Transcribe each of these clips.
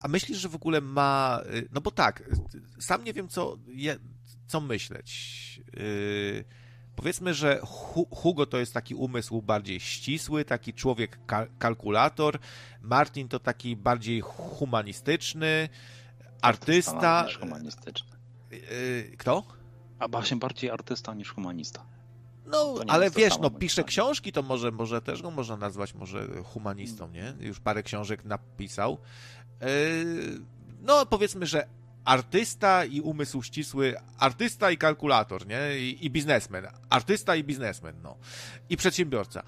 A myślisz, że w ogóle ma... No bo tak, sam nie wiem, co myśleć. Powiedzmy, że Hugo to jest taki umysł bardziej ścisły, taki człowiek kalkulator, Martin to taki bardziej humanistyczny, artysta... Niż humanistyczny. Kto? A właśnie bardziej artysta niż humanista. No, ale wiesz, no pisze książki, to może też go można nazwać może humanistą, nie? Już parę książek napisał. No, powiedzmy, że artysta i umysł ścisły, artysta i kalkulator, nie? I biznesmen. Artysta i biznesmen, no. I przedsiębiorca.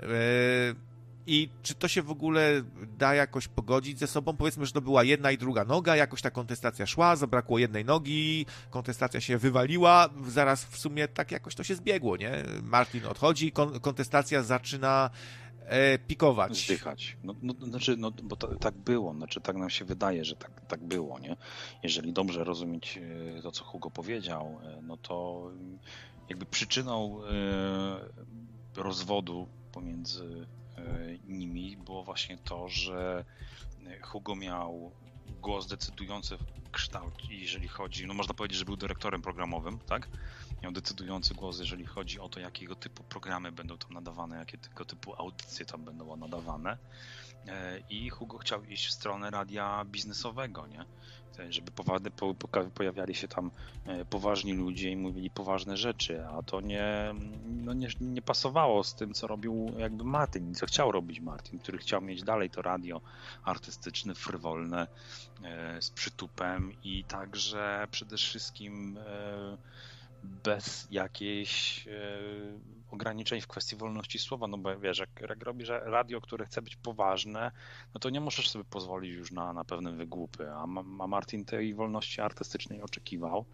I czy to się w ogóle da jakoś pogodzić ze sobą? Powiedzmy, że to była jedna i druga noga, jakoś ta kontestacja szła, zabrakło jednej nogi, kontestacja się wywaliła, zaraz w sumie tak jakoś to się zbiegło, nie? Martin odchodzi, kontestacja zaczyna pikować. Zdychać. Bo tak było, tak nam się wydaje, że tak było, nie? Jeżeli dobrze rozumieć to, co Hugo powiedział, no to jakby przyczyną rozwodu pomiędzy nimi było właśnie to, że Hugo miał głos decydujący w kształcie, jeżeli chodzi, no można powiedzieć, że był dyrektorem programowym, tak? Miał decydujący głos, jeżeli chodzi o to, jakiego typu programy będą tam nadawane, jakiego typu audycje tam będą nadawane. I Hugo chciał iść w stronę radia biznesowego, nie? Żeby pojawiali się tam poważni ludzie i mówili poważne rzeczy, a to nie pasowało z tym, co robił jakby Martin, co chciał robić Martin, który chciał mieć dalej to radio artystyczne, frywolne, z przytupem i także przede wszystkim bez jakichś ograniczeń w kwestii wolności słowa, no bo wiesz, jak robisz radio, które chce być poważne, no to nie możesz sobie pozwolić już na pewne wygłupy, a Martin tej wolności artystycznej oczekiwał.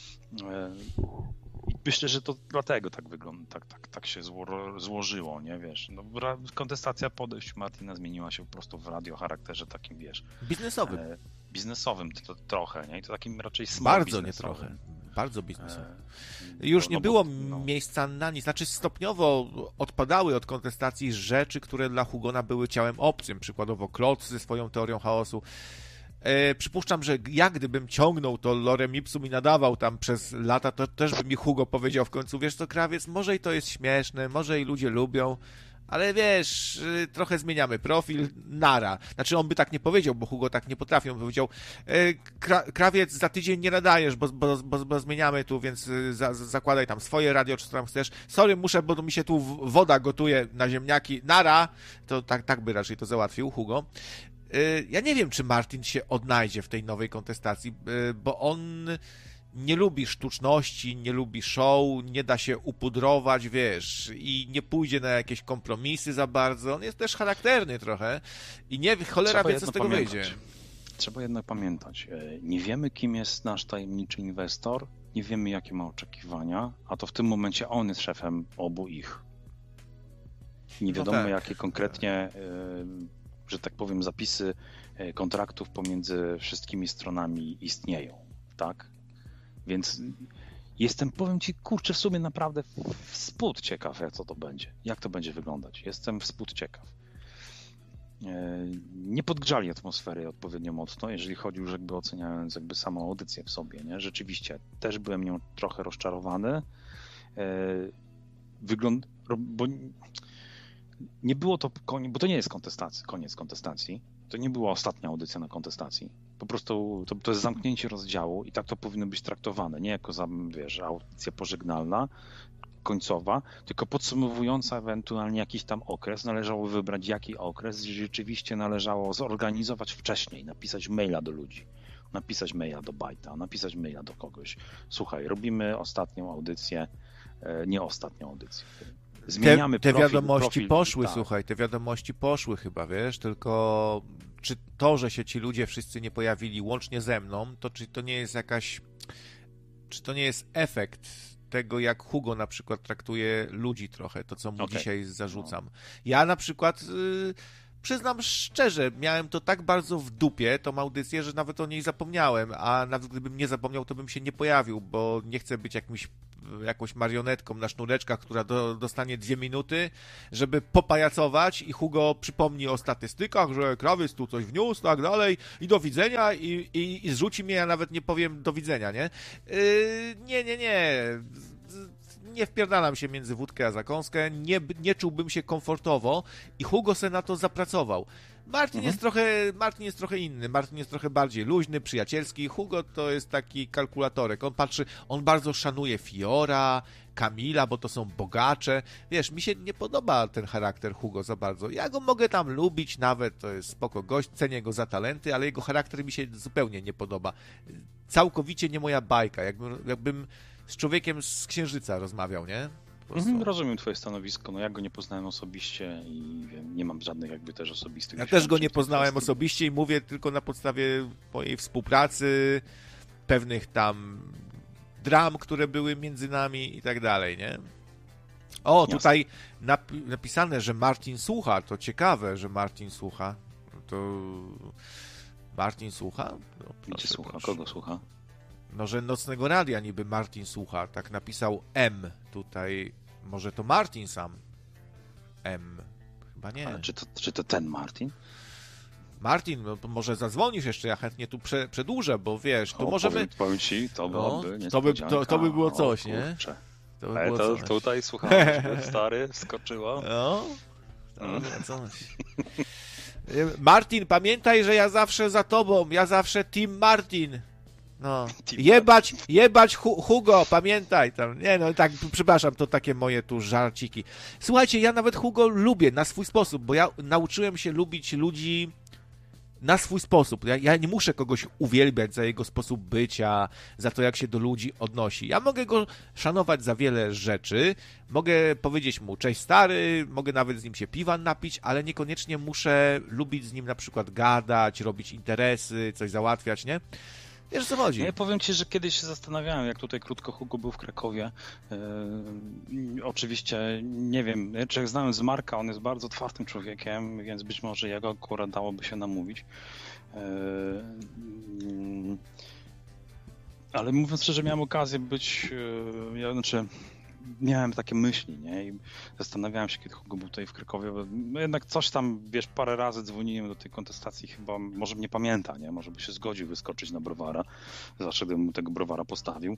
I myślę, że to dlatego tak wygląda, tak się złożyło, nie wiesz. No, kontestacja podejść Martina zmieniła się po prostu w radio charakterze takim, wiesz, biznesowym. Biznesowym trochę, nie? I to takim raczej bardzo nie trochę. Bardzo biznesowy. Już nie było miejsca na nic. Znaczy stopniowo odpadały od kontestacji rzeczy, które dla Hugona były ciałem obcym. Przykładowo Klotz ze swoją teorią chaosu. Przypuszczam, że ja gdybym ciągnął to lorem ipsum i nadawał tam przez lata, to też by mi Hugo powiedział w końcu, wiesz co, Krawiec, może i to jest śmieszne, może i ludzie lubią, ale wiesz, trochę zmieniamy profil, nara. Znaczy on by tak nie powiedział, bo Hugo tak nie potrafił. On powiedział, Krawiec, za tydzień nie nadajesz, bo zmieniamy tu, więc zakładaj tam swoje radio, czy co tam chcesz. Sorry, muszę, bo mi się tu woda gotuje na ziemniaki, nara. To tak by raczej to załatwił Hugo. Ja nie wiem, czy Martin się odnajdzie w tej nowej kontestacji, bo on nie lubi sztuczności, nie lubi show, nie da się upudrować, wiesz, i nie pójdzie na jakieś kompromisy za bardzo. On jest też charakterny trochę i cholera wie, co z tego wyjdzie. Trzeba jednak pamiętać, nie wiemy, kim jest nasz tajemniczy inwestor, nie wiemy, jakie ma oczekiwania, a to w tym momencie on jest szefem obu ich. Nie wiadomo, jakie konkretnie, że tak powiem, zapisy kontraktów pomiędzy wszystkimi stronami istnieją, tak? Więc powiem ci, kurczę, w sumie naprawdę spód ciekaw, co to będzie, jak to będzie wyglądać. Jestem spód ciekaw. Nie podgrzali atmosfery odpowiednio mocno, jeżeli chodzi już jakby oceniając jakby samą audycję w sobie, nie? Rzeczywiście, też byłem nią trochę rozczarowany. Bo nie było to, bo to nie jest koniec kontestacji. To nie była ostatnia audycja na kontestacji. Po prostu to jest zamknięcie rozdziału i tak to powinno być traktowane. Nie jako, wiesz, audycja pożegnalna, końcowa, tylko podsumowująca ewentualnie jakiś tam okres. Należało wybrać jaki okres. Rzeczywiście należało zorganizować wcześniej, napisać maila do ludzi, napisać maila do Bajta, napisać maila do kogoś. Słuchaj, robimy ostatnią audycję, nie ostatnią audycję. Zmieniamy te profil, wiadomości poszły, tak. Słuchaj, te wiadomości poszły chyba, wiesz, tylko czy to, że się ci ludzie wszyscy nie pojawili łącznie ze mną, to czy to nie jest czy to nie jest efekt tego, jak Hugo na przykład traktuje ludzi trochę, to co mu dzisiaj zarzucam. Ja na przykład przyznam szczerze, miałem to tak bardzo w dupie, tą audycję, że nawet o niej zapomniałem, a nawet gdybym nie zapomniał, to bym się nie pojawił, bo nie chcę być jakąś marionetką na sznureczkach, która dostanie 2 minuty, żeby popajacować i Hugo przypomni o statystykach, że Krawiec tu coś wniósł, tak dalej, i do widzenia, i zrzuci mnie, ja nawet nie powiem do widzenia, nie? Nie wpierdalam się między wódkę a zakąskę, nie czułbym się komfortowo i Hugo se na to zapracował. Martin jest trochę inny, Martin jest trochę bardziej luźny, przyjacielski. Hugo to jest taki kalkulatorek. On bardzo szanuje Fiora, Kamila, bo to są bogacze. Wiesz, mi się nie podoba ten charakter Hugo za bardzo. Ja go mogę tam lubić nawet, to jest spoko gość, cenię go za talenty, ale jego charakter mi się zupełnie nie podoba. Całkowicie nie moja bajka, jakbym z człowiekiem z Księżyca rozmawiał, nie? Rozumiem twoje stanowisko, no ja go nie poznałem osobiście i nie mam żadnych jakby też osobistych... Ja też go nie poznałem osobiście i mówię tylko na podstawie mojej współpracy, pewnych tam dram, które były między nami i tak dalej, nie? O, tutaj napisane, że Martin słucha, to ciekawe, że Martin słucha. To Martin słucha? No, gdzie słucha? Kogo słucha? No, że Nocnego Radia niby Martin słucha, tak napisał M tutaj. Może to Martin sam? M. Chyba nie. Ale czy to ten Martin? Martin, no to może zadzwonisz jeszcze, ja chętnie tu przedłużę, bo wiesz, tu możemy... Powiem ci, to byłoby to by było coś, nie? To by było coś. Tutaj słuchałeś, stary, wskoczyło. No, to by było coś. Martin, pamiętaj, że ja zawsze za tobą, ja zawsze Team Martin. No, jebać Hugo, pamiętaj tam. Nie no, tak, przepraszam, to takie moje tu żarciki. Słuchajcie, ja nawet Hugo lubię na swój sposób, bo ja nauczyłem się lubić ludzi na swój sposób. Ja nie muszę kogoś uwielbiać za jego sposób bycia, za to, jak się do ludzi odnosi. Ja mogę go szanować za wiele rzeczy, mogę powiedzieć mu cześć stary, mogę nawet z nim się piwa napić, ale niekoniecznie muszę lubić z nim na przykład gadać, robić interesy, coś załatwiać, nie? Wiesz, co chodzi? Ja powiem ci, że kiedyś się zastanawiałem, jak tutaj krótko Hugo był w Krakowie. Oczywiście nie wiem, czy jak znałem z Marka, on jest bardzo otwartym człowiekiem, więc być może jego akurat dałoby się namówić. Ale mówiąc szczerze, miałem okazję być, miałem takie myśli, nie? I zastanawiałem się, kiedy Hugo był tutaj w Krakowie, bo jednak coś tam, wiesz, parę razy dzwoniłem do tej kontestacji, chyba może mnie pamięta, nie? Może by się zgodził wyskoczyć na browara, zawsze gdybym mu tego browara postawił.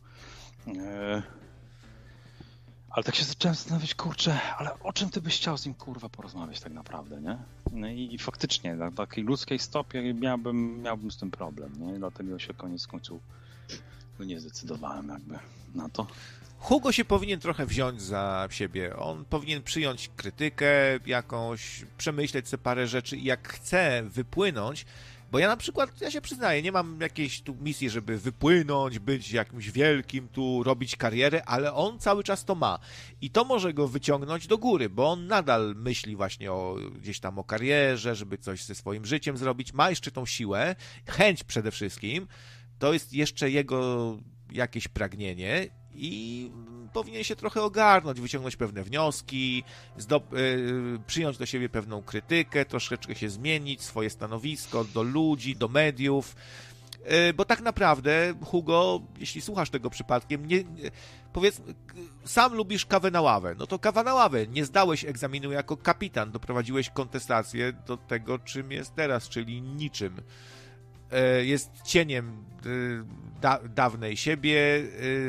Ale tak się zacząłem zastanawiać, kurczę, ale o czym ty byś chciał z nim, kurwa, porozmawiać tak naprawdę, nie? No i faktycznie, na takiej ludzkiej stopie miałbym z tym problem, nie? Dlatego się koniec końców nie zdecydowałem jakby na to. Hugo się powinien trochę wziąć za siebie. On powinien przyjąć krytykę jakąś, przemyśleć sobie parę rzeczy i jak chce wypłynąć, bo ja na przykład, ja się przyznaję, nie mam jakiejś tu misji, żeby wypłynąć, być jakimś wielkim tu, robić karierę, ale on cały czas to ma. I to może go wyciągnąć do góry, bo on nadal myśli właśnie gdzieś tam o karierze, żeby coś ze swoim życiem zrobić. Ma jeszcze tą siłę, chęć przede wszystkim. To jest jeszcze jego jakieś pragnienie i powinien się trochę ogarnąć, wyciągnąć pewne wnioski, przyjąć do siebie pewną krytykę, troszeczkę się zmienić, swoje stanowisko do ludzi, do mediów, bo tak naprawdę, Hugo, jeśli słuchasz tego przypadkiem, powiedz, sam lubisz kawę na ławę, no to kawa na ławę, nie zdałeś egzaminu jako kapitan, doprowadziłeś kontestację do tego, czym jest teraz, czyli niczym. Jest cieniem dawnej siebie,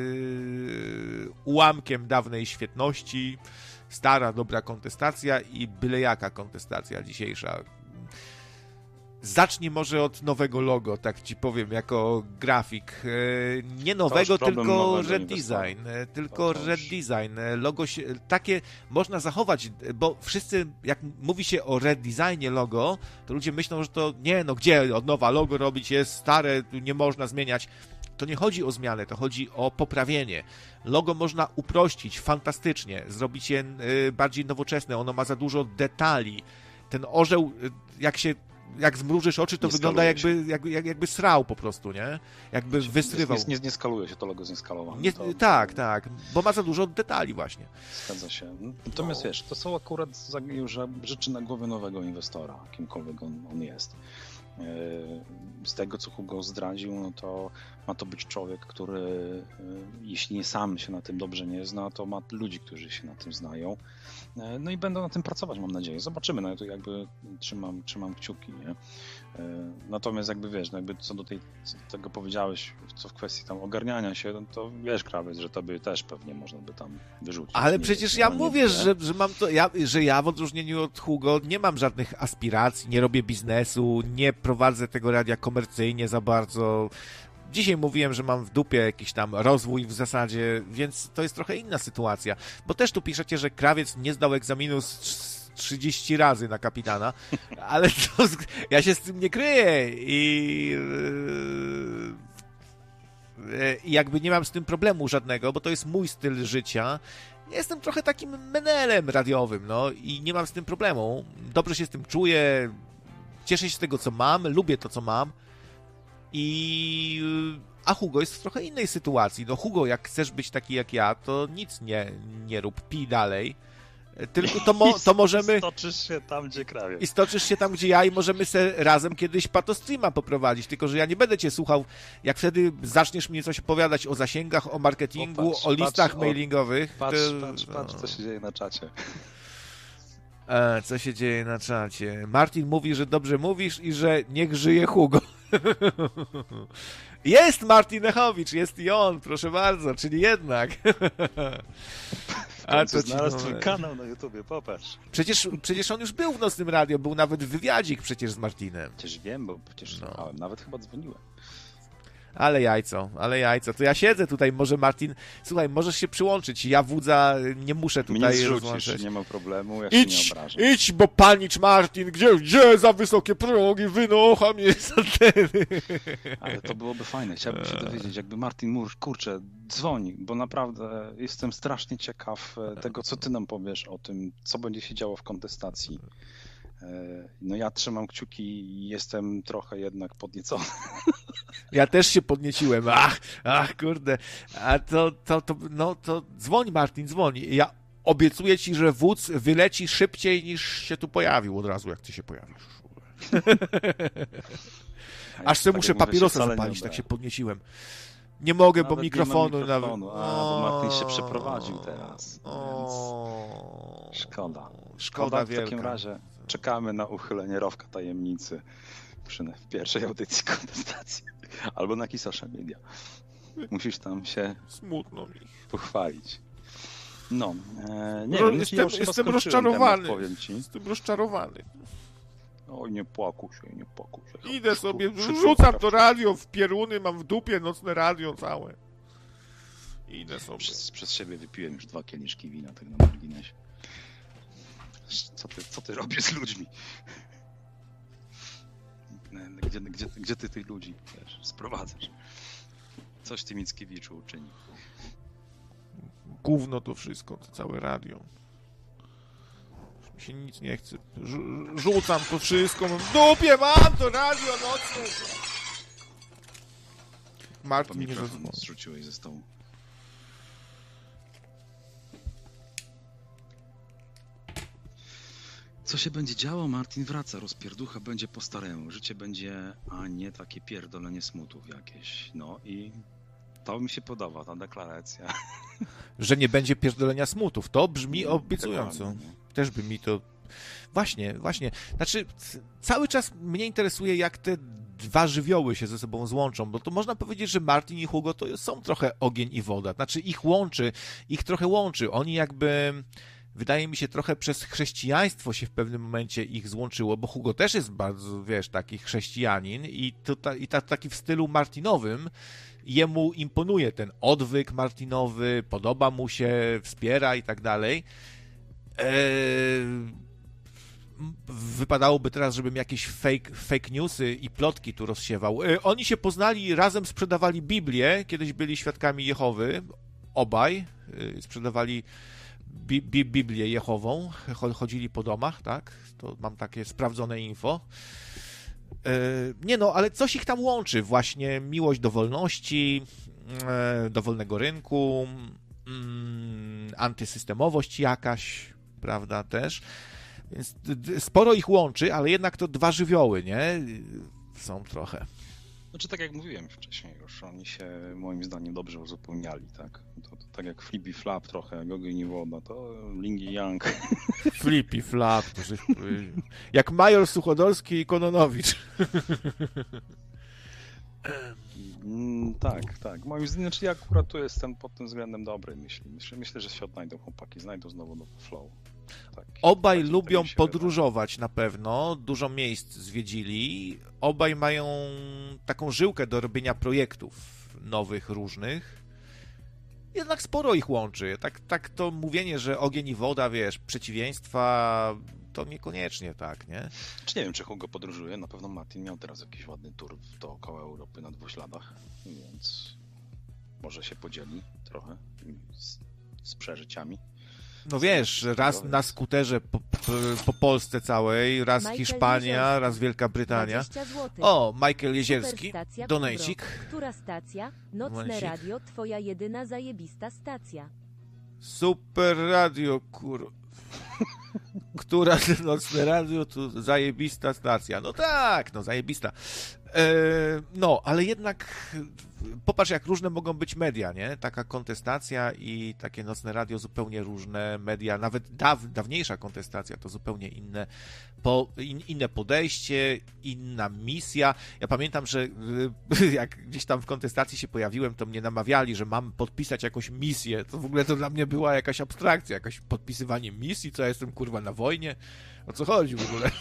ułamkiem dawnej świetności, stara, dobra kontestacja i byle jaka kontestacja dzisiejsza. Zacznij może od nowego logo, tak ci powiem, jako grafik. Nie nowego, tylko redesign. Tylko redesign. Logo takie można zachować, bo wszyscy, jak mówi się o redesignie logo, to ludzie myślą, że to nie, no gdzie od nowa logo robić, jest stare, nie można zmieniać. To nie chodzi o zmianę, to chodzi o poprawienie. Logo można uprościć fantastycznie, zrobić je bardziej nowoczesne, ono ma za dużo detali. Ten orzeł, jak się jak zmrużysz oczy, to wygląda jakby srał po prostu, nie? Jakby wysrywał. Nie skaluje się, to logo jest nieskalowane. Tak, bo ma za dużo detali właśnie. Zgadza się. Natomiast wiesz, to są akurat już rzeczy na głowie nowego inwestora, kimkolwiek on jest. Z tego, co Hugo zdradził, no to ma to być człowiek, który jeśli nie sam się na tym dobrze nie zna, to ma ludzi, którzy się na tym znają. No i będą na tym pracować, mam nadzieję. Zobaczymy, no to jakby trzymam kciuki, nie? Natomiast jakby wiesz, no jakby co do tego powiedziałeś, co w kwestii tam ogarniania się, no to wiesz, Krawiec, że to by też pewnie można by tam wyrzucić. Ale przecież ja mówię, że mam to, że ja w odróżnieniu od Hugo nie mam żadnych aspiracji, nie robię biznesu, nie prowadzę tego radia komercyjnie za bardzo. Dzisiaj mówiłem, że mam w dupie jakiś tam rozwój w zasadzie, więc to jest trochę inna sytuacja. Bo też tu piszecie, że Krawiec nie zdał egzaminu z 30 razy na kapitana, ale to, ja się z tym nie kryję i jakby nie mam z tym problemu żadnego, bo to jest mój styl życia. Jestem trochę takim menelem radiowym, no i nie mam z tym problemu. Dobrze się z tym czuję, cieszę się z tego, co mam, lubię to, co mam. A Hugo jest w trochę innej sytuacji. No Hugo, jak chcesz być taki jak ja, to nic nie rób, pij dalej. Tylko to możemy... I stoczysz się tam, gdzie Krawiec. I stoczysz się tam, gdzie ja i możemy se razem kiedyś patostreama poprowadzić. Tylko, że ja nie będę cię słuchał, jak wtedy zaczniesz mnie coś opowiadać o zasięgach, o marketingu, o listach mailingowych. Patrz, co się dzieje na czacie. Co się dzieje na czacie? Martin mówi, że dobrze mówisz i że niech żyje Hugo. Jest Martin Echowicz, jest i on, proszę bardzo, czyli jednak. A to znalazł twój kanał na YouTubie, popatrz. Przecież on już był w Nocnym Radio, był nawet wywiadzik przecież z Martinem. Przecież wiem, bo przecież słuchałem, nawet chyba dzwoniłem. Ale jajco. To ja siedzę tutaj, może Martin, słuchaj, możesz się przyłączyć, ja wudza nie muszę tutaj rozłączyć. Nie ma problemu, ja się nie obrażam. Idź, bo panicz Martin, gdzie za wysokie progi, wynocha mnie z anteny. Ale to byłoby fajne, chciałbym się dowiedzieć, jakby Martin Mur, kurczę, dzwoni, bo naprawdę jestem strasznie ciekaw tego, co ty nam powiesz o tym, co będzie się działo w kontestacji. No ja trzymam kciuki i jestem trochę jednak podniecony. Ja też się podnieciłem. Ach, kurde. A to dzwoń, Martin, dzwoń. Ja obiecuję ci, że wódz wyleci szybciej niż się tu pojawił od razu, jak ty się pojawisz. Aż sobie muszę papierosa zapalić, tak się podnieciłem. Nie mogę, bo mikrofonu nawet. Bo Martin się przeprowadził teraz. Szkoda w takim razie. Czekamy na uchylenie rowka tajemnicy w pierwszej audycji kontestacji. Albo na jakiś social media. Musisz tam się smutno mi pochwalić. No, nie wiem. Jestem rozczarowany. Powiem ci. Jestem rozczarowany. Oj, nie płakuj się. Idę sobie, rzucam to radio w pieruny, mam w dupie nocne radio całe. Idę sobie. Przez siebie wypiłem już 2 kieliszki wina, tak na marginesie. Co ty robisz z ludźmi? Gdzie ty tych ludzi sprowadzasz? Coś ty Mickiewiczu uczyni. Gówno to wszystko, to całe radio. Już mi się nic nie chce. Rzucam to wszystko. W dupie mam to radio nocne. Martin mnie zrzuciłeś ze stołu. Co się będzie działo? Martin wraca, rozpierducha będzie po staremu. Życie będzie, a nie takie pierdolenie smutów jakieś. No i to mi się podoba, ta deklaracja. Że nie będzie pierdolenia smutów. To brzmi obiecująco. Też by mi to... Właśnie. Znaczy, cały czas mnie interesuje, jak te dwa żywioły się ze sobą złączą, bo to można powiedzieć, że Martin i Hugo to są trochę ogień i woda. Znaczy, ich trochę łączy. Oni jakby... Wydaje mi się, trochę przez chrześcijaństwo się w pewnym momencie ich złączyło, bo Hugo też jest bardzo, taki chrześcijanin i taki w stylu martinowym. Jemu imponuje ten odwyk martinowy, podoba mu się, wspiera i tak dalej. Wypadałoby teraz, żebym jakieś fake newsy i plotki tu rozsiewał. Oni się poznali, razem sprzedawali Biblię, kiedyś byli świadkami Jehowy, obaj sprzedawali Biblię Jehową, chodzili po domach, tak? To mam takie sprawdzone info. Nie no, ale coś ich tam łączy. Właśnie miłość do wolności, do wolnego rynku, antysystemowość jakaś, prawda, też. Więc sporo ich łączy, ale jednak to dwa żywioły, nie? Są trochę. Znaczy, tak jak mówiłem wcześniej już, oni się moim zdaniem dobrze uzupełniali, tak? To tak jak Flippy Flap trochę, jak Ogień i Woda, to Lingi Young. Flippy Flap, to żeś powiedział. Jak Major Suchodolski i Kononowicz. Tak. Moim zdaniem, znaczy ja akurat tu jestem pod tym względem dobrej myśli. Myślę, że się odnajdą chłopaki, znajdą znowu nowy flow. Tak, obaj lubią podróżować na pewno, dużo miejsc zwiedzili. Obaj mają taką żyłkę do robienia projektów nowych, różnych. Jednak sporo ich łączy. Tak to mówienie, że Ogień i Woda, wiesz, przeciwieństwa, to niekoniecznie tak, nie? Czy nie wiem, czy Hugo podróżuje. Na pewno Martin miał teraz jakiś ładny tour dookoła Europy na 2 śladach, więc może się podzieli trochę z przeżyciami. No wiesz, raz na skuterze po Polsce całej, raz Michael Hiszpania, Jezierski, raz Wielka Brytania. 20 złotych. O, Michael Jezierski, Superstacja donejcik. Kubro. Która stacja? Nocne Momencik. radio, twoja jedyna zajebista stacja. Super radio, Która nocne radio, to zajebista stacja. No tak, no zajebista. No, ale jednak popatrz, jak różne mogą być media, nie? Taka kontestacja i takie nocne radio zupełnie różne media, nawet dawniejsza kontestacja to zupełnie inne podejście, inna misja. Ja pamiętam, że jak gdzieś tam w kontestacji się pojawiłem, to mnie namawiali, że mam podpisać jakąś misję. To w ogóle to dla mnie była jakaś abstrakcja, jakaś podpisywanie misji, co ja jestem kurwa na wojnie. O co chodzi w ogóle?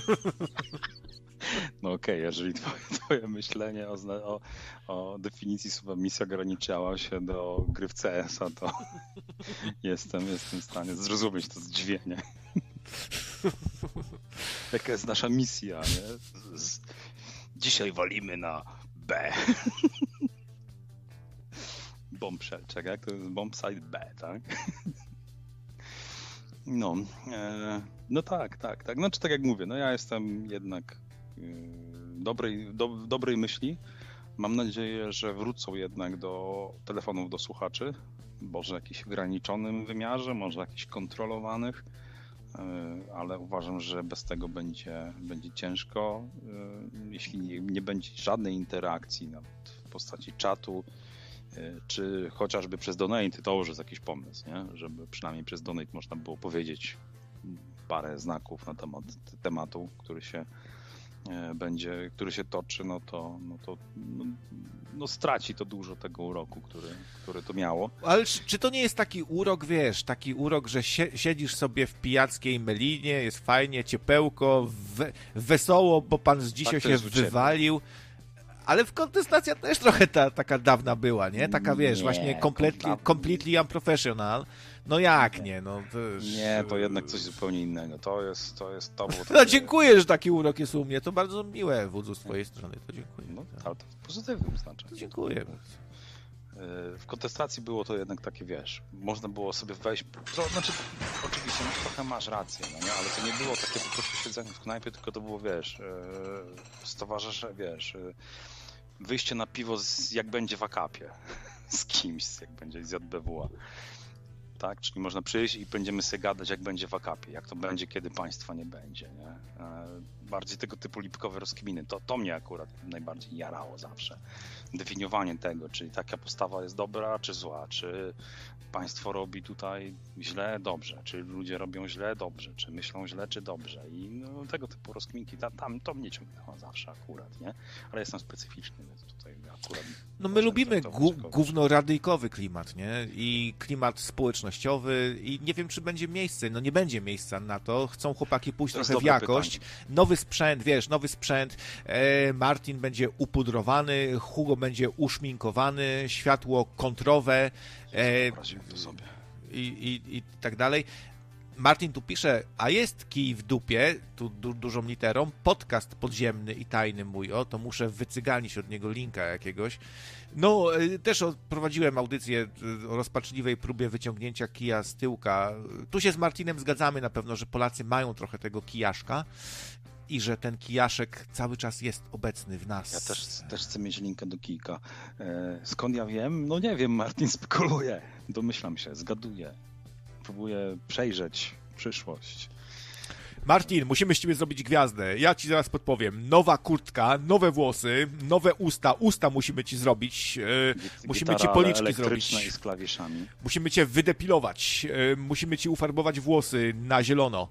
No okej, jeżeli twoje myślenie o definicji słowa misja ograniczała się do gry w CS-a, to jestem w stanie zrozumieć to zdziwienie. Jaka jest nasza misja, nie? Dzisiaj walimy na B. Bomb shell, czekaj, jak to jest bomb site B, tak? No tak. Znaczy tak jak mówię, no ja jestem jednak dobrej myśli. Mam nadzieję, że wrócą jednak do telefonów do słuchaczy. Może w jakimś ograniczonym wymiarze, może jakichś kontrolowanych, ale uważam, że bez tego będzie ciężko. Jeśli nie będzie żadnej interakcji nawet w postaci czatu, czy chociażby przez donate, to już jest jakiś pomysł, nie? Żeby przynajmniej przez donate można było powiedzieć parę znaków na temat tematu, który się toczy, no straci to dużo tego uroku, który to miało. Ale czy to nie jest taki urok, wiesz, taki urok, że siedzisz sobie w pijackiej melinie, jest fajnie, ciepełko, wesoło, bo pan z dzisiaj się wywalił. Ale w kontestacja też trochę taka dawna była, nie? Taka, wiesz, właśnie completely unprofessional. No jak nie? No, nie, to jednak coś zupełnie innego. To było No dziękuję, że taki urok jest u mnie. To bardzo miłe, wódzu, z twojej strony. To dziękuję. No, ale to w pozytywnym znaczeniu. To dziękuję. W kontestacji było to jednak takie, wiesz, można było sobie wejść, znaczy oczywiście trochę masz rację, no nie? Ale to nie było takie po prostu siedzenie w knajpie, tylko to było, wiesz, z towarzyszem, wiesz, wyjście na piwo jak będzie w akapie z kimś, jak będzie z JBWA. Tak? Czyli można przyjść i będziemy sobie gadać, jak będzie w akapie, jak to będzie, kiedy państwa nie będzie. Nie? Bardziej tego typu lipkowe rozkminy. To mnie akurat najbardziej jarało zawsze. Definiowanie tego, czyli taka postawa jest dobra, czy zła, czy państwo robi tutaj źle, dobrze, czy ludzie robią źle, dobrze, czy myślą źle, czy dobrze. I no, tego typu rozkminki, to mnie ciągnęło zawsze akurat, nie? Ale jestem specyficzny, więc tutaj akurat... No my lubimy głównoradyjkowy klimat, nie? I klimat społecznościowy i nie wiem, czy będzie miejsce. No nie będzie miejsca na to. Chcą chłopaki pójść trochę w jakość. Pytanie. Nowy sprzęt, wiesz, Martin będzie upudrowany, Hugo będzie uszminkowany, światło kontrowe i tak dalej. Martin tu pisze, a jest kij w dupie, tu dużą literą, podcast podziemny i tajny mój, to muszę wycyganić od niego linka jakiegoś. No, też prowadziłem audycję o rozpaczliwej próbie wyciągnięcia kija z tyłka. Tu się z Martinem zgadzamy na pewno, że Polacy mają trochę tego kijaszka i że ten kijaszek cały czas jest obecny w nas. Ja też chcę mieć linkę do kijka. Skąd ja wiem? No nie wiem, Martin spekuluje. Domyślam się, zgaduję. Próbuję przejrzeć przyszłość. Martin, musimy z ciebie zrobić gwiazdę. Ja ci zaraz podpowiem. Nowa kurtka, nowe włosy, nowe usta. Usta musimy ci zrobić. Musimy ci policzki zrobić. I z klawiszami. Musimy cię wydepilować. Musimy ci ufarbować włosy na zielono.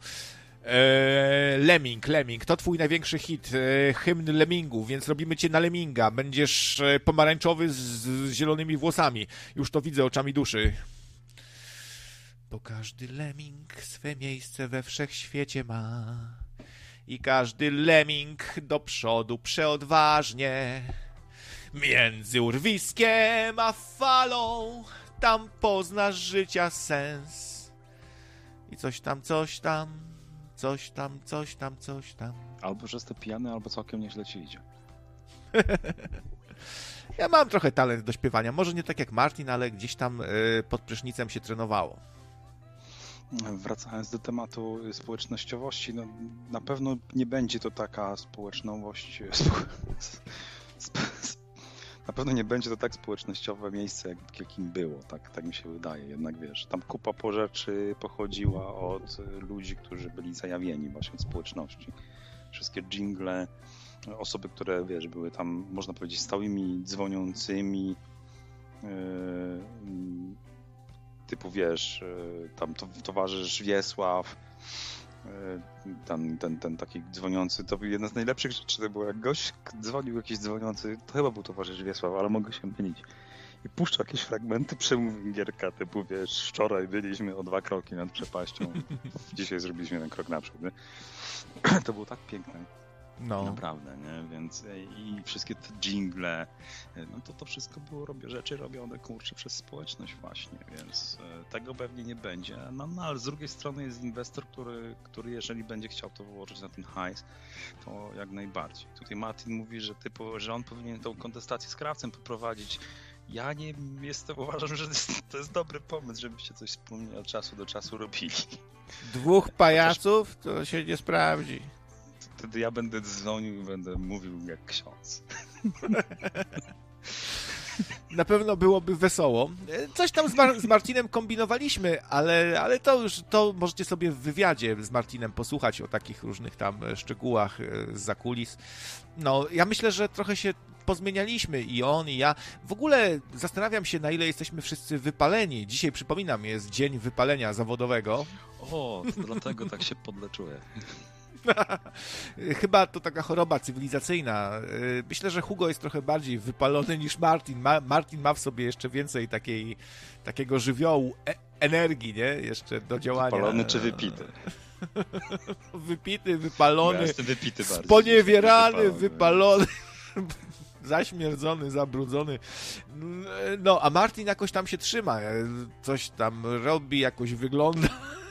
Lemming, to twój największy hit, hymn Lemmingów, więc robimy cię na Lemminga. Będziesz pomarańczowy z zielonymi włosami. Już to widzę oczami duszy. Bo każdy lemming swe miejsce we wszechświecie ma i każdy lemming do przodu przeodważnie. Między urwiskiem a falą tam poznasz życia sens. I coś tam. Albo że jesteś pijany, albo całkiem nieźle ci idzie. Ja mam trochę talent do śpiewania. Może nie tak jak Martin, ale gdzieś tam pod prysznicem się trenowało. Wracając do tematu społecznościowości, no, na pewno nie będzie to taka społeczność. Na pewno nie będzie to tak społecznościowe miejsce, jakim było, tak mi się wydaje. Jednak wiesz, tam kupa rzeczy pochodziła od ludzi, którzy byli zajawieni właśnie od społeczności. Wszystkie dżingle, osoby, które wiesz, były tam, można powiedzieć, stałymi dzwoniącymi, typu wiesz, tam towarzysz Wiesław, ten taki dzwoniący, to był jedna z najlepszych rzeczy, to było jak gość dzwonił jakiś dzwoniący, to chyba był towarzysz Wiesław, ale mogę się mylić. I puszczał jakieś fragmenty przemówień Gierka, typu wiesz, wczoraj byliśmy o 2 kroki nad przepaścią, dzisiaj zrobiliśmy 1 krok naprzód, nie? To było tak piękne. No. Naprawdę, nie? Więc i wszystkie te dżingle, no to wszystko było rzeczy robione, kurczę, przez społeczność właśnie, więc tego pewnie nie będzie. No ale z drugiej strony jest inwestor, który jeżeli będzie chciał to wyłożyć na ten hajs, to jak najbardziej. Tutaj Martin mówi, że on powinien tą kontestację z krawcem poprowadzić. Ja nie uważam, że to jest dobry pomysł, żebyście coś wspólnie od czasu do czasu robili. 2 pajaców to się nie sprawdzi. Wtedy ja będę dzwonił i będę mówił jak ksiądz. Na pewno byłoby wesoło. Coś tam z Martinem kombinowaliśmy, ale to możecie sobie w wywiadzie z Martinem posłuchać o takich różnych tam szczegółach zza kulis. No, ja myślę, że trochę się pozmienialiśmy i on, i ja. W ogóle zastanawiam się, na ile jesteśmy wszyscy wypaleni. Dzisiaj, przypominam, jest dzień wypalenia zawodowego. O, to dlatego tak się podleczyłem. Chyba to taka choroba cywilizacyjna. Myślę, że Hugo jest trochę bardziej wypalony niż Martin. Martin ma w sobie jeszcze więcej takiego żywiołu, energii, nie? Jeszcze do działania. Wypalony czy wypity? Wypity, wypalony, ja jestem wypity bardziej. Sponiewierany, wypalony. Zaśmierdzony, zabrudzony. No, a Martin jakoś tam się trzyma. Coś tam robi, jakoś wygląda.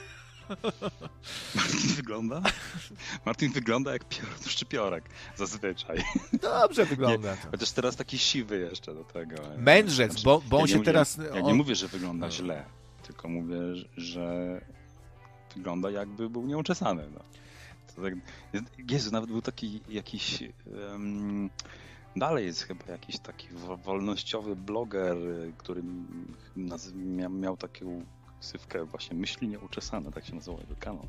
Martin wygląda jak szczypiorek zazwyczaj. Dobrze wygląda. Chociaż teraz taki siwy jeszcze do tego. Mędrzec, bo on się teraz... Ja nie mówię, że wygląda źle, tylko mówię, że wygląda jakby był nieuczesany. No. To tak, Jezu, nawet był taki jakiś... dalej jest chyba jakiś taki wolnościowy bloger, który miał taką ksywkę właśnie myśli nieuczesane, tak się nazywał jego kanał.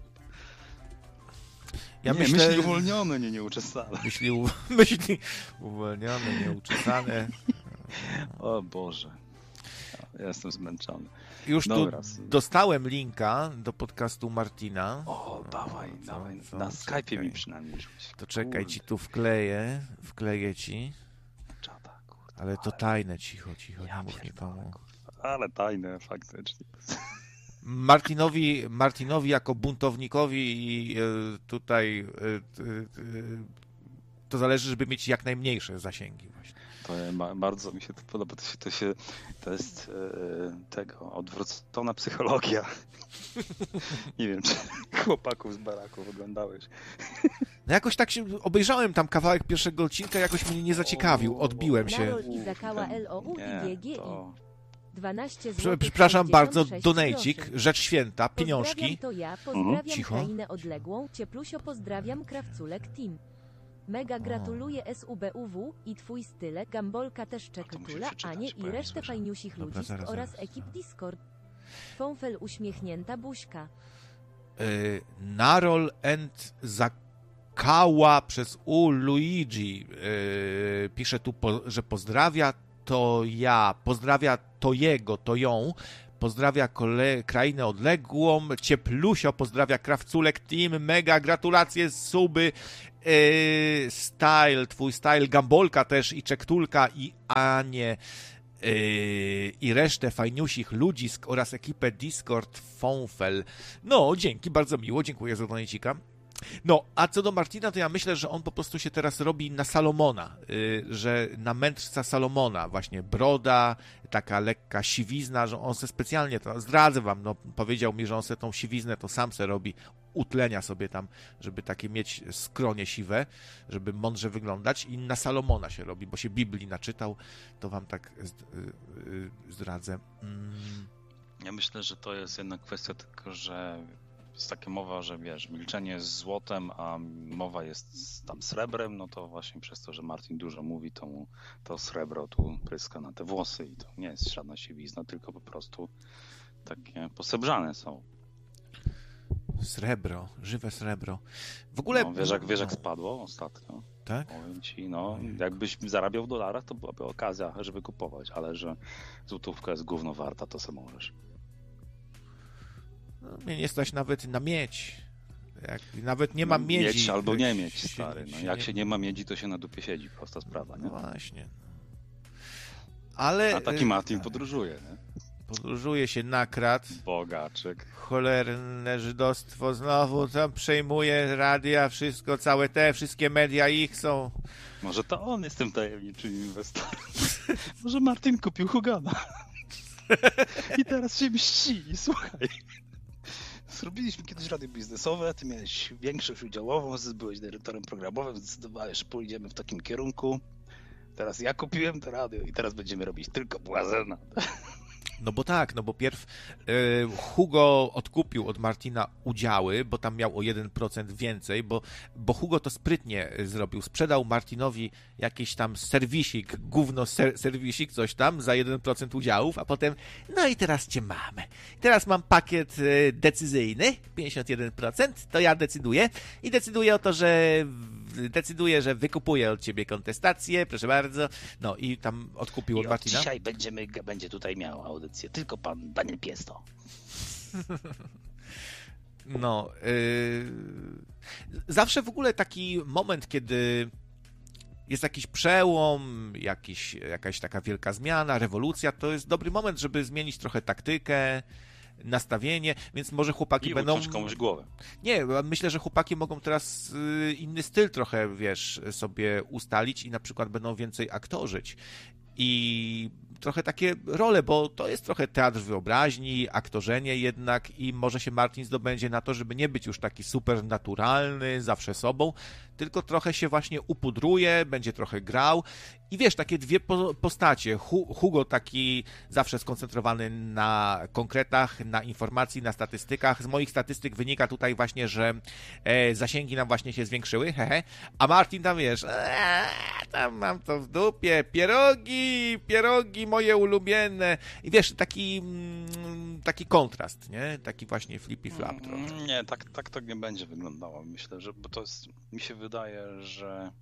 Myśli uwolnione, nie nieuczesane. Myśli uwolnione, nieuczesane. O Boże. Ja jestem zmęczony. Już tu dostałem linka do podcastu Martina. O, dawaj. Na Skype'ie mi przynajmniej rzuć. To czekaj, ci tu wkleję ci. Czata, kurde. Ale to tajne, cicho, nie mów nikomu. Ale tajne, faktycznie. Martinowi jako buntownikowi i tutaj to zależy, żeby mieć jak najmniejsze zasięgi właśnie. To bardzo mi się to podoba. To jest odwrócona psychologia. Nie wiem, czy chłopaków z baraku oglądałeś. No jakoś tak się obejrzałem tam kawałek pierwszego odcinka, jakoś mnie nie zaciekawił, odbiłem się. 12 zł. Przepraszam bardzo, donejcik, rzecz święta, pieniążki. Pozdrawiam to ja, pozdrawiam Cicho. krainę odległą, Cieplusio pozdrawiam Krawculek Team. Mega gratuluję SUBUW i twój style, Gambolka też Czekutula, Anie i resztę fajniusich Dobra, ludzisk zaraz. oraz ekip Discord. Fąfel uśmiechnięta buźka. Narol and Zakała przez U Luigi pisze tu, że pozdrawia to ja, pozdrawia to jego, to ją, pozdrawia krainę odległą, Cieplusio pozdrawia Krawculek Team, mega gratulacje, suby, Style, twój style, Gambolka też i Czektulka i Anie i resztę fajniusich ludzisk oraz ekipę Discord Fonfel. No, dzięki, bardzo miło, dziękuję za donajcika. No, a co do Martina, to ja myślę, że on po prostu się teraz robi na Salomona, że na mędrca Salomona, właśnie broda, taka lekka siwizna, że on se specjalnie, to zdradzę wam, no powiedział mi, że on se tą siwiznę to sam se robi, utlenia sobie tam, żeby takie mieć skronie siwe, żeby mądrze wyglądać i na Salomona się robi, bo się Biblii naczytał, to wam tak zdradzę. Ja myślę, że to jest jedna kwestia tylko, że jest taka mowa, że wiesz, milczenie jest złotem, a mowa jest tam srebrem, no to właśnie przez to, że Martin dużo mówi, to srebro tu pryska na te włosy i to nie jest żadna siwizna, tylko po prostu takie posrebrzane są. Srebro, żywe srebro. W ogóle... No, wiesz jak spadło ostatnio? Tak? Powiem ci, no, jakbyś zarabiał w dolarach, to byłaby okazja, żeby kupować, ale że złotówka jest gówno warta, to sam możesz. No, mnie nie stać nawet na miedź. Jak nawet nie mam miedzi. Mieć albo nie mieć, stary. No, jak się nie ma miedzi, to się na dupie siedzi. Prosta sprawa, nie? No właśnie. Ale... A taki Martin podróżuje, nie? Podróżuje się na krat. Bogaczek. Cholerne żydostwo znowu tam przejmuje radia, wszystko, wszystkie media ich są. Może to on jest tym tajemniczym inwestorem. Może Martin kupił Hugana. I teraz się mści. Słuchaj. Zrobiliśmy kiedyś radio biznesowe, ty miałeś większość udziałową, byłeś dyrektorem programowym, zdecydowałeś, że pójdziemy w takim kierunku. Teraz ja kupiłem to radio i teraz będziemy robić tylko błazena. No bo tak, no bo pierw Hugo odkupił od Martina udziały, bo tam miał o 1% więcej, bo Hugo to sprytnie zrobił. Sprzedał Martinowi jakiś tam serwisik, serwisik, coś tam, za 1% udziałów, a potem, no i teraz cię mamy. Teraz mam pakiet decyzyjny, 51%, to ja decyduję i decyduję o to, że wykupuję od ciebie kontestację, proszę bardzo. No i tam odkupił od Martina. Dzisiaj będzie tutaj miał audycję, tylko pan Daniel Piesto. No, zawsze w ogóle taki moment, kiedy jest jakiś przełom, jakaś taka wielka zmiana, rewolucja, to jest dobry moment, żeby zmienić trochę taktykę, nastawienie, więc może chłopaki będą... uciąć komuś głowę. Nie, myślę, że chłopaki mogą teraz inny styl trochę, wiesz, sobie ustalić i na przykład będą więcej aktorzyć. I trochę takie role, bo to jest trochę teatr wyobraźni, aktorzenie jednak i może się Martin zdobędzie na to, żeby nie być już taki super naturalny, zawsze sobą, tylko trochę się właśnie upudruje, będzie trochę grał i wiesz, takie dwie postacie. Hugo taki zawsze skoncentrowany na konkretach, na informacji, na statystykach. Z moich statystyk wynika tutaj właśnie, że zasięgi nam właśnie się zwiększyły, a Martin tam wiesz, tam mam to w dupie, pierogi moje ulubione i wiesz, taki kontrast, nie? Taki właśnie flippy flap trochę. Nie, tak to nie będzie wyglądało. Myślę, że bo to jest, mi się wydaje, że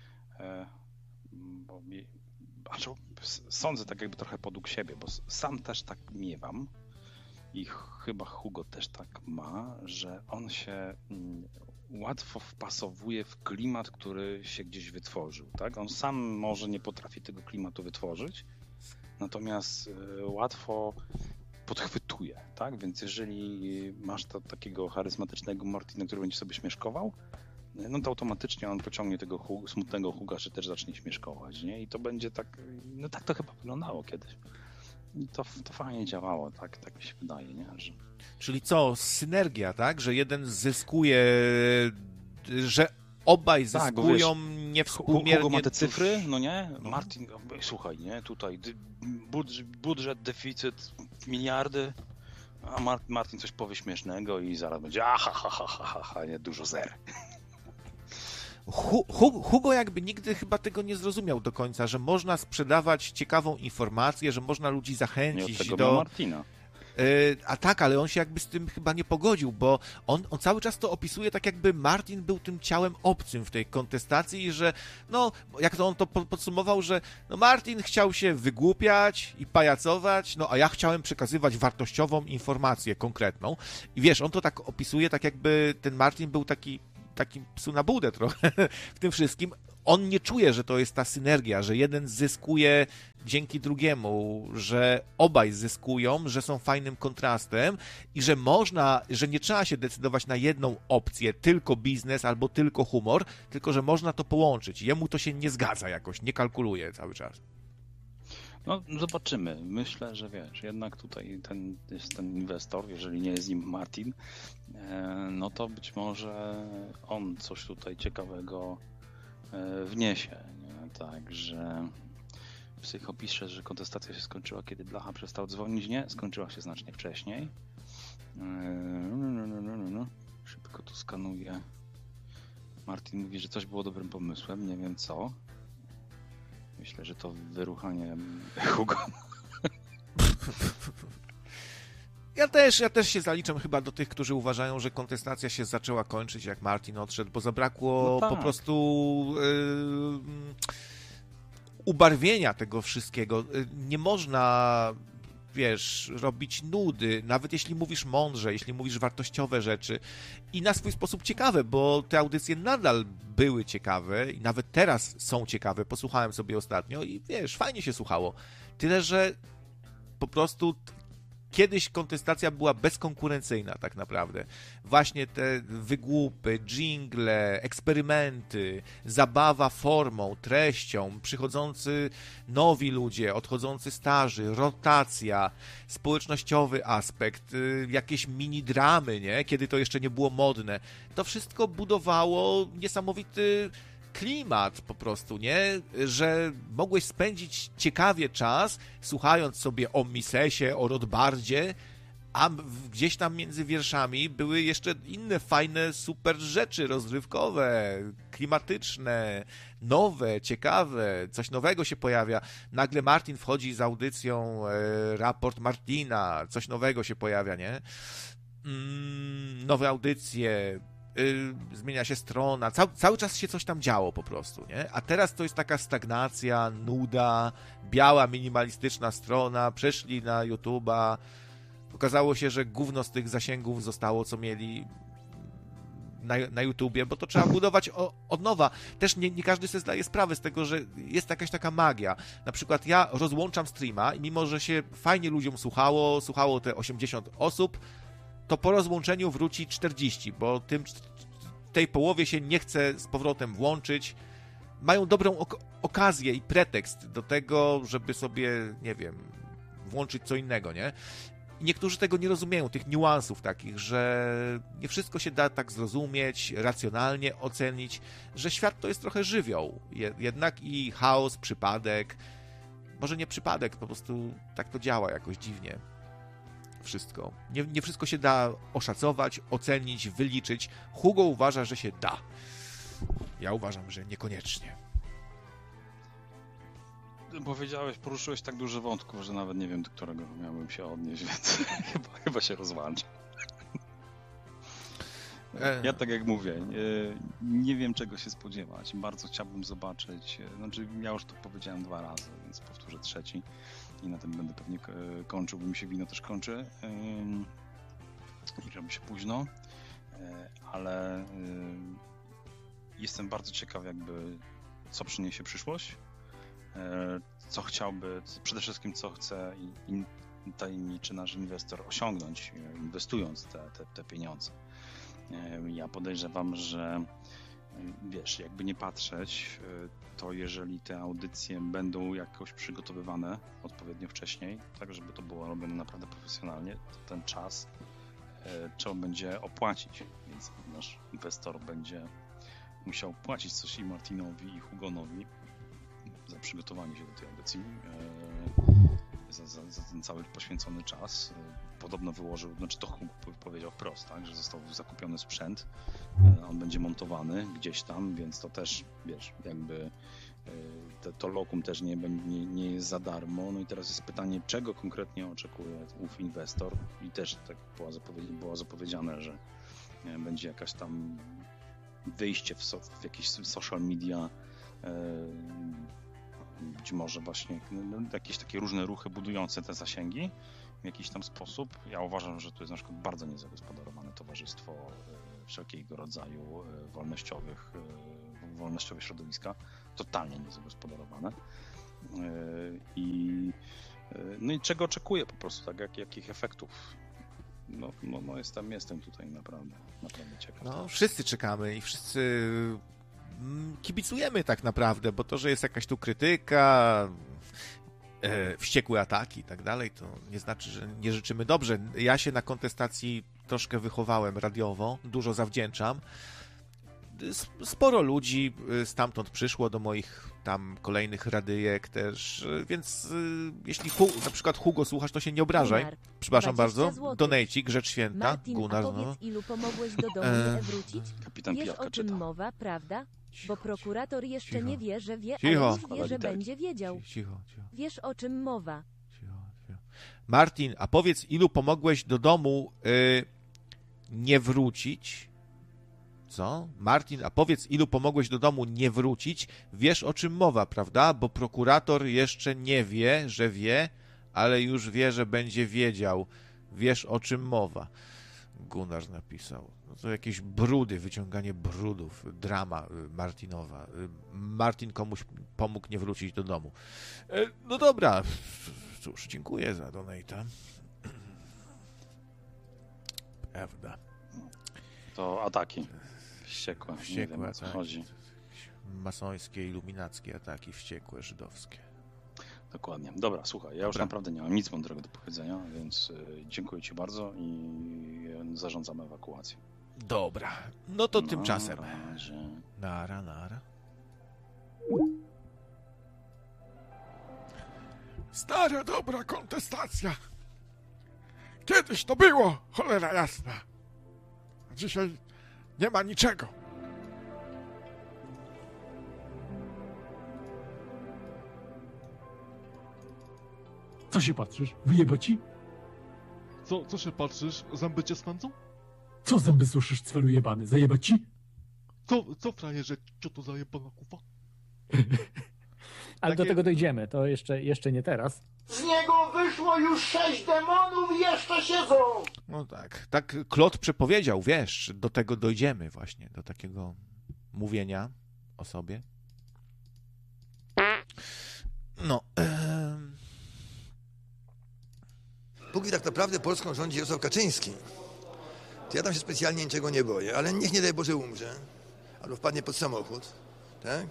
sądzę tak jakby trochę podług siebie, bo sam też tak miewam i chyba Hugo też tak ma, że on się łatwo wpasowuje w klimat, który się gdzieś wytworzył, tak? On sam może nie potrafi tego klimatu wytworzyć, natomiast łatwo podchwytuje, tak? Więc jeżeli masz takiego charyzmatycznego Martina, który będzie sobie śmieszkował, no to automatycznie on pociągnie tego smutnego Huga, czy też zacznie śmieszkować, nie? I to będzie tak, no tak to chyba wyglądało kiedyś. I to fajnie działało, tak mi się wydaje, nie? Że... Czyli co, synergia, tak? Że jeden zyskuje, że obaj zyskują niewspółmiernie. Hugo ma te cyfry, no nie? Martin, słuchaj, nie? Tutaj budżet, deficyt, miliardy, a Martin coś powie śmiesznego i zaraz będzie nie, dużo zer. Hugo jakby nigdy chyba tego nie zrozumiał do końca, że można sprzedawać ciekawą informację, że można ludzi zachęcić nie od tego do... Martina. A tak, ale on się jakby z tym chyba nie pogodził, bo on cały czas to opisuje tak, jakby Martin był tym ciałem obcym w tej kontestacji i że, no, jak to on to podsumował, że no Martin chciał się wygłupiać i pajacować, no a ja chciałem przekazywać wartościową informację konkretną. I wiesz, on to tak opisuje, tak jakby ten Martin był taki psu na budę trochę w tym wszystkim. On nie czuje, że to jest ta synergia, że jeden zyskuje dzięki drugiemu, że obaj zyskują, że są fajnym kontrastem i że że nie trzeba się decydować na jedną opcję, tylko biznes albo tylko humor, tylko że można to połączyć. Jemu to się nie zgadza jakoś, nie kalkuluje cały czas. No zobaczymy. Myślę, że wiesz, jednak tutaj jest ten inwestor, jeżeli nie jest nim Martin, no to być może on coś tutaj ciekawego wniesie. Nie? Także Psycho pisze, że kontestacja się skończyła, kiedy Blacha przestał dzwonić. Nie, skończyła się znacznie wcześniej. Szybko to skanuję. Martin mówi, że coś było dobrym pomysłem, nie wiem co. Myślę, że to wyruchanie Hugo. Ja też się zaliczam chyba do tych, którzy uważają, że kontestacja się zaczęła kończyć, jak Martin odszedł, bo zabrakło po prostu ubarwienia tego wszystkiego. Nie można, wiesz, robić nudy, nawet jeśli mówisz mądrze, jeśli mówisz wartościowe rzeczy i na swój sposób ciekawe, bo te audycje nadal były ciekawe i nawet teraz są ciekawe. Posłuchałem sobie ostatnio i wiesz, fajnie się słuchało. Tyle, że po prostu kiedyś kontestacja była bezkonkurencyjna tak naprawdę. Właśnie te wygłupy, dżingle, eksperymenty, zabawa formą, treścią, przychodzący nowi ludzie, odchodzący starzy, rotacja, społecznościowy aspekt, jakieś mini-dramy, nie? Kiedy to jeszcze nie było modne. To wszystko budowało niesamowity klimat po prostu, nie? Że mogłeś spędzić ciekawie czas, słuchając sobie o Misesie, o Rothbardzie, a gdzieś tam między wierszami były jeszcze inne fajne, super rzeczy rozrywkowe, klimatyczne, nowe, ciekawe, coś nowego się pojawia. Nagle Martin wchodzi z audycją Raport Martina, coś nowego się pojawia, nie? Nowe audycje, zmienia się strona, cały czas się coś tam działo po prostu, nie? A teraz to jest taka stagnacja, nuda, biała, minimalistyczna strona, przeszli na YouTube'a, okazało się, że gówno z tych zasięgów zostało, co mieli na YouTubie, bo to trzeba budować od nowa. Też nie każdy sobie zdaje sprawę z tego, że jest jakaś taka magia. Na przykład ja rozłączam streama i mimo, że się fajnie ludziom słuchało te 80 osób, to po rozłączeniu wróci 40, bo tej połowie się nie chce z powrotem włączyć. Mają dobrą okazję i pretekst do tego, żeby sobie, nie wiem, włączyć co innego, nie? I niektórzy tego nie rozumieją, tych niuansów takich, że nie wszystko się da tak zrozumieć, racjonalnie ocenić, że świat to jest trochę żywioł. Jednak i chaos, przypadek, może nie przypadek, po prostu tak to działa jakoś dziwnie. Wszystko. Nie wszystko się da oszacować, ocenić, wyliczyć. Hugo uważa, że się da. Ja uważam, że niekoniecznie. Poruszyłeś tak dużo wątków, że nawet nie wiem, do którego miałbym się odnieść, więc chyba się rozłączę. Ja tak jak mówię, nie wiem czego się spodziewać. Bardzo chciałbym zobaczyć, znaczy ja już to powiedziałem 2 razy, więc powtórzę 3. I na tym będę pewnie kończył, bo mi się wino też kończy i robi się późno, ale jestem bardzo ciekaw jakby co przyniesie przyszłość, co chciałby, przede wszystkim co chce tajemniczy nasz inwestor osiągnąć, inwestując te pieniądze. Ja podejrzewam, że wiesz, jakby nie patrzeć, to jeżeli te audycje będą jakoś przygotowywane odpowiednio wcześniej, tak żeby to było robione naprawdę profesjonalnie, to ten czas trzeba będzie opłacić, więc nasz inwestor będzie musiał płacić coś i Martinowi, i Hugonowi za przygotowanie się do tej audycji, za ten cały poświęcony czas. Podobno wyłożył, znaczy to Hugo powiedział wprost, tak, że został zakupiony sprzęt, on będzie montowany gdzieś tam, więc to też, wiesz, jakby to lokum też nie jest za darmo. No i teraz jest pytanie, czego konkretnie oczekuje ów inwestor i też tak było zapowiedziane, że będzie jakaś tam wyjście w jakieś social media, być może właśnie jakieś takie różne ruchy budujące te zasięgi w jakiś tam sposób. Ja uważam, że to jest na przykład bardzo niezagospodarowane towarzystwo wszelkiego rodzaju wolnościowe środowiska, totalnie niezagospodarowane. No i czego oczekuję po prostu, tak, jakich efektów. No jestem tutaj naprawdę ciekaw. No, wszyscy czekamy i wszyscy kibicujemy tak naprawdę, bo to, że jest jakaś tu krytyka, wściekłe ataki i tak dalej, to nie znaczy, że nie życzymy dobrze. Ja się na kontestacji troszkę wychowałem radiowo, dużo zawdzięczam. Sporo ludzi stamtąd przyszło do moich tam kolejnych radyjek też, więc jeśli na przykład Hugo słuchasz, to się nie obrażaj. Gunnar, Przepraszam bardzo. złotych. Donejcik, Rzecz Święta. Martin, Gunnar, a powiedz, ilu pomogłeś do domu nie wrócić? Kapitan Wiesz, Pijatka o czym czyta. mowa, prawda? Bo prokurator jeszcze cicho. nie wie, że wie, Cicho. ale już wie, że będzie wiedział. Cicho. Wiesz, o czym mowa. Cicho. Martin, a powiedz, ilu pomogłeś do domu nie wrócić? Co? Martin, a powiedz, ilu pomogłeś do domu nie wrócić? Wiesz, o czym mowa, prawda? Bo prokurator jeszcze nie wie, że wie, ale już wie, że będzie wiedział. Wiesz, o czym mowa. Gunnar napisał. No to jakieś brudy, wyciąganie brudów, drama Martinowa. Martin komuś pomógł nie wrócić do domu. No dobra, cóż, dziękuję za donate'a. Prawda. To ataki wściekłe. Nie wiem, o co ataki. chodzi. Masońskie, iluminackie ataki, wściekłe, żydowskie. Dokładnie. Dobra, słuchaj, ja już naprawdę nie mam nic mądrego do powiedzenia, więc dziękuję Ci bardzo i zarządzamy ewakuację. Dobra, no to tymczasem. Razie. Nara. Stara, dobra kontestacja. Kiedyś to było, cholera jasna. A dzisiaj nie ma niczego. Co się patrzysz? Wyjeba ci? Co się patrzysz? Zęby cię spędzą? Co zęby suszysz, cwelu jebany? Zajeba ci? Co frajerze, co to za jebana kufa? Ale do tego dojdziemy, to jeszcze nie teraz. Z niego wyszło już 6 demonów i jeszcze siedzą! No tak Klot przepowiedział, wiesz, do tego dojdziemy właśnie, do takiego mówienia o sobie. No. Póki tak naprawdę Polską rządzi Jarosław Kaczyński, to ja tam się specjalnie niczego nie boję, ale niech nie daj Boże umrze, albo wpadnie pod samochód, tak?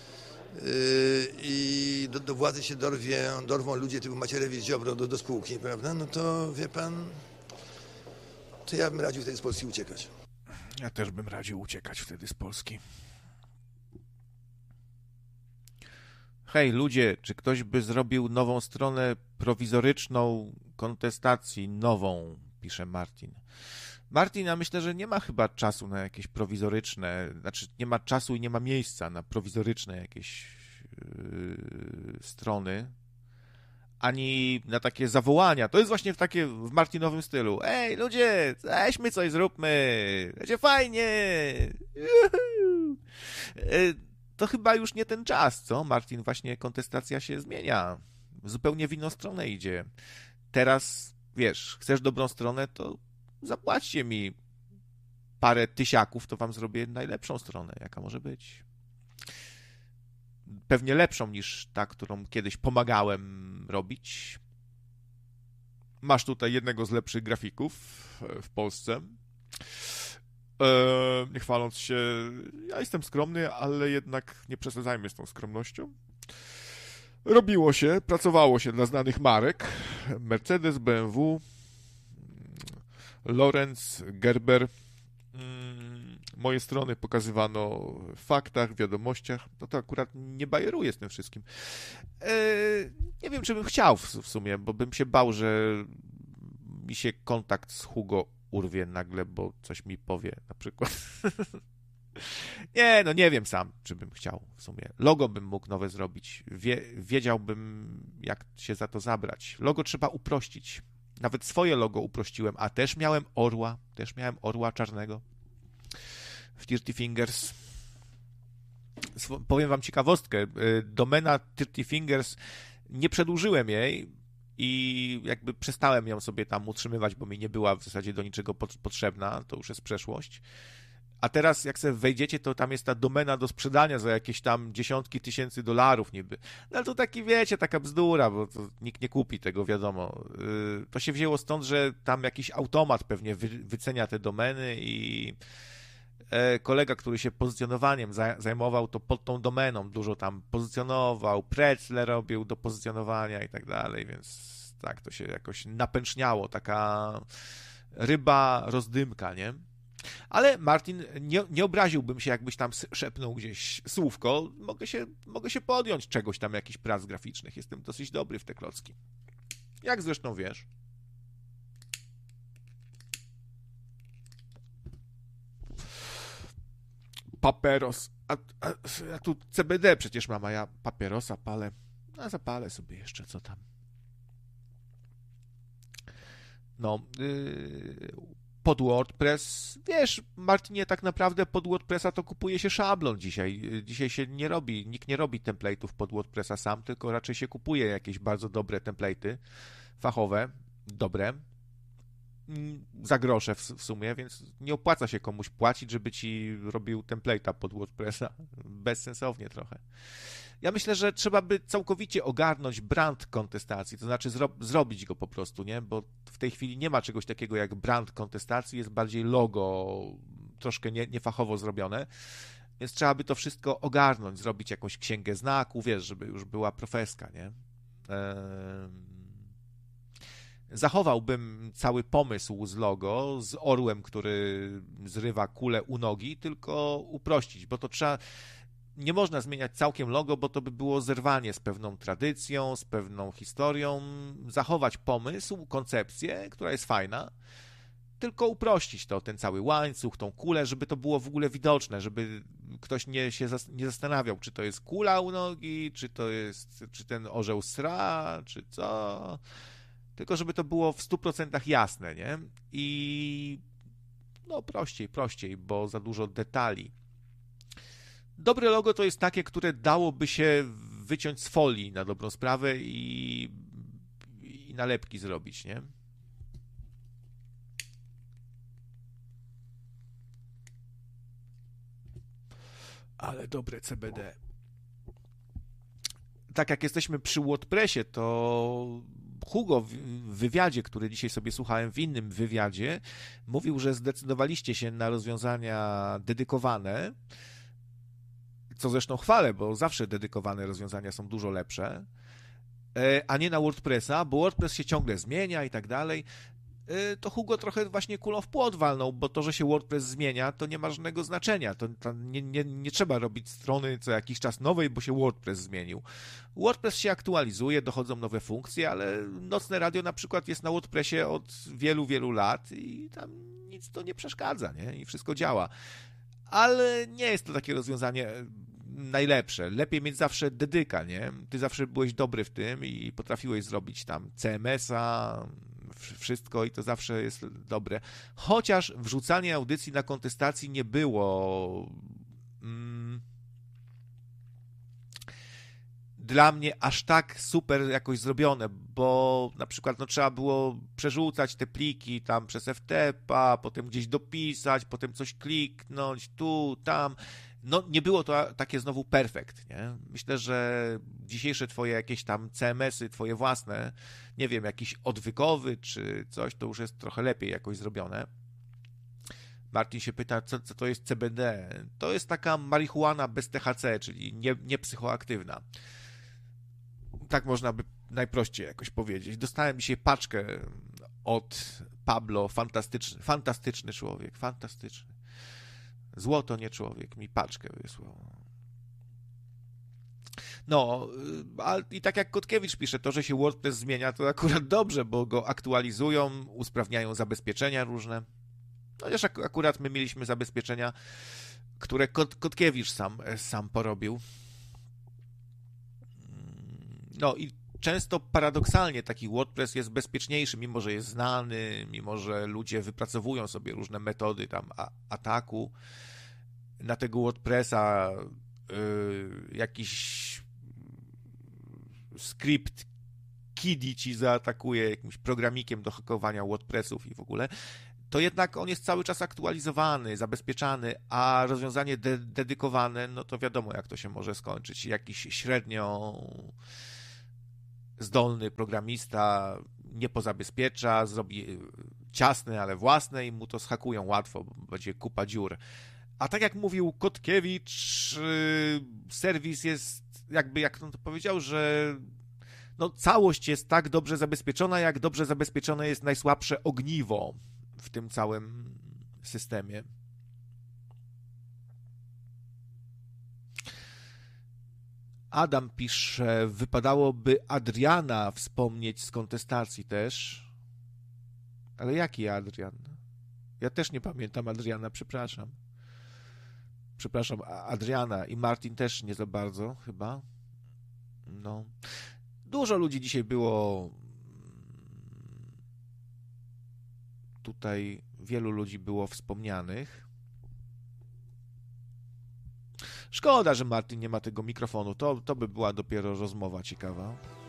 I do władzy się dorwą ludzie typu Macierewicz, Ziobro do spółki, prawda? No to wie pan, to ja bym radził wtedy z Polski uciekać. Ja też bym radził uciekać wtedy z Polski. Hej, ludzie, czy ktoś by zrobił nową stronę prowizoryczną kontestacji, nową, pisze Martin. Martin, ja myślę, że nie ma chyba czasu na jakieś prowizoryczne, znaczy nie ma czasu i nie ma miejsca na prowizoryczne jakieś strony, ani na takie zawołania. To jest właśnie w Martinowym stylu. Ej, ludzie, weźmy coś, zróbmy, będzie fajnie. To chyba już nie ten czas, co? Martin, właśnie kontestacja się zmienia. Zupełnie w inną stronę idzie. Teraz, wiesz, chcesz dobrą stronę, to zapłaćcie mi parę tysiaków, to wam zrobię najlepszą stronę, jaka może być. Pewnie lepszą niż ta, którą kiedyś pomagałem robić. Masz tutaj jednego z lepszych grafików w Polsce. Nie chwaląc się, ja jestem skromny, ale jednak nie przesadzajmy z tą skromnością. Robiło się, pracowało się dla znanych marek. Mercedes, BMW, Lorenz, Gerber. moje strony pokazywano w faktach, wiadomościach, no to akurat nie bajeruję z tym wszystkim. Nie wiem, czy bym chciał w sumie, bo bym się bał, że mi się kontakt z Hugo urwie nagle, bo coś mi powie na przykład. Nie wiem sam, czy bym chciał w sumie. Logo bym mógł nowe zrobić. Wiedziałbym, jak się za to zabrać. Logo trzeba uprościć. Nawet swoje logo uprościłem, a też miałem orła czarnego w Dirty Fingers. Powiem wam ciekawostkę. Domena Dirty Fingers, nie przedłużyłem jej i jakby przestałem ją sobie tam utrzymywać, bo mi nie była w zasadzie do niczego potrzebna. To już jest przeszłość. A teraz jak sobie wejdziecie, to tam jest ta domena do sprzedania za jakieś tam dziesiątki tysięcy dolarów niby. No ale to taki, wiecie, taka bzdura, bo to nikt nie kupi tego, wiadomo. To się wzięło stąd, że tam jakiś automat pewnie wycenia te domeny i kolega, który się pozycjonowaniem zajmował, to pod tą domeną dużo tam pozycjonował, precle robił do pozycjonowania i tak dalej, więc tak, to się jakoś napęczniało, taka ryba rozdymka, nie? Ale Martin, nie obraziłbym się, jakbyś tam szepnął gdzieś słówko. Mogę się podjąć czegoś tam, jakichś prac graficznych. Jestem dosyć dobry w te klocki. Jak zresztą wiesz. Paperos. A tu CBD przecież mam, a ja papierosa palę. A zapalę sobie jeszcze, co tam. No, pod WordPress, wiesz, Martinie, tak naprawdę pod WordPressa to kupuje się szablon dzisiaj. Dzisiaj się nie robi, nikt nie robi template'ów pod WordPressa sam, tylko raczej się kupuje jakieś bardzo dobre template'y, fachowe, dobre, za grosze w sumie, więc nie opłaca się komuś płacić, żeby ci robił template'a pod WordPressa. Bezsensownie trochę. Ja myślę, że trzeba by całkowicie ogarnąć brand kontestacji, to znaczy zrobić go po prostu, nie? Bo w tej chwili nie ma czegoś takiego jak brand kontestacji, jest bardziej logo, troszkę niefachowo zrobione, więc trzeba by to wszystko ogarnąć, zrobić jakąś księgę znaków, wiesz, żeby już była profeska, nie? Zachowałbym cały pomysł z logo, z orłem, który zrywa kulę u nogi, tylko uprościć, bo to trzeba... Nie można zmieniać całkiem logo, bo to by było zerwanie z pewną tradycją, z pewną historią. Zachować pomysł, koncepcję, która jest fajna, tylko uprościć to, ten cały łańcuch, tą kulę, żeby to było w ogóle widoczne, żeby ktoś nie zastanawiał, czy to jest kula u nogi, czy ten orzeł sra, czy co. Tylko żeby to było w 100% jasne, nie? I no prościej, bo za dużo detali. Dobre logo to jest takie, które dałoby się wyciąć z folii na dobrą sprawę i nalepki zrobić, nie? Ale dobre CBD. Tak jak jesteśmy przy WordPressie, to Hugo w wywiadzie, który dzisiaj sobie słuchałem, w innym wywiadzie, mówił, że zdecydowaliście się na rozwiązania dedykowane, co zresztą chwalę, bo zawsze dedykowane rozwiązania są dużo lepsze, a nie na WordPressa, bo WordPress się ciągle zmienia i tak dalej. To Hugo trochę właśnie kulą w płot walnął, bo to, że się WordPress zmienia, to nie ma żadnego znaczenia. To nie trzeba robić strony co jakiś czas nowej, bo się WordPress zmienił. WordPress się aktualizuje, dochodzą nowe funkcje, ale Nocne Radio na przykład jest na WordPressie od wielu lat i tam nic to nie przeszkadza, nie? I wszystko działa. Ale nie jest to takie rozwiązanie najlepsze. Lepiej mieć zawsze dedyka, nie? Ty zawsze byłeś dobry w tym i potrafiłeś zrobić tam CMS-a, wszystko i to zawsze jest dobre. Chociaż wrzucanie audycji na kontestacji nie było dla mnie aż tak super jakoś zrobione, bo na przykład trzeba było przerzucać te pliki tam przez FTP-a, potem gdzieś dopisać, potem coś kliknąć, tu, tam. No nie było to takie znowu perfekt, nie? Myślę, że dzisiejsze twoje jakieś tam CMS-y, twoje własne, nie wiem, jakiś odwykowy czy coś, to już jest trochę lepiej jakoś zrobione. Martin się pyta, co to jest CBD? To jest taka marihuana bez THC, czyli nie psychoaktywna. Tak można by najprościej jakoś powiedzieć. Dostałem dzisiaj paczkę od Pablo, fantastyczny człowiek, fantastyczny. Złoto, nie człowiek, mi paczkę wysłał. No, i tak jak Kotkiewicz pisze, to, że się WordPress zmienia, to akurat dobrze, bo go aktualizują, usprawniają zabezpieczenia różne. Chociaż akurat my mieliśmy zabezpieczenia, które Kotkiewicz sam porobił. No i często paradoksalnie taki WordPress jest bezpieczniejszy, mimo że jest znany, mimo że ludzie wypracowują sobie różne metody tam ataku na tego WordPressa, jakiś skrypt KIDI ci zaatakuje jakimś programikiem do hakowania WordPressów i w ogóle, to jednak on jest cały czas aktualizowany, zabezpieczany, a rozwiązanie dedykowane, no to wiadomo, jak to się może skończyć. Jakiś średnio zdolny programista nie pozabezpiecza, zrobi ciasne, ale własne i mu to zhakują łatwo, bo będzie kupa dziur. A tak jak mówił Kotkiewicz, serwis jest jakby, jak on to powiedział, że no, całość jest tak dobrze zabezpieczona, jak dobrze zabezpieczone jest najsłabsze ogniwo w tym całym systemie. Adam pisze, wypadałoby Adriana wspomnieć z kontestacji też. Ale jaki Adrian? Ja też nie pamiętam Adriana, przepraszam. Przepraszam, Adriana i Martin też nie za bardzo, chyba. No. Dużo ludzi dzisiaj było. Tutaj wielu ludzi było wspomnianych. Szkoda, że Martin nie ma tego mikrofonu. To by była dopiero rozmowa ciekawa.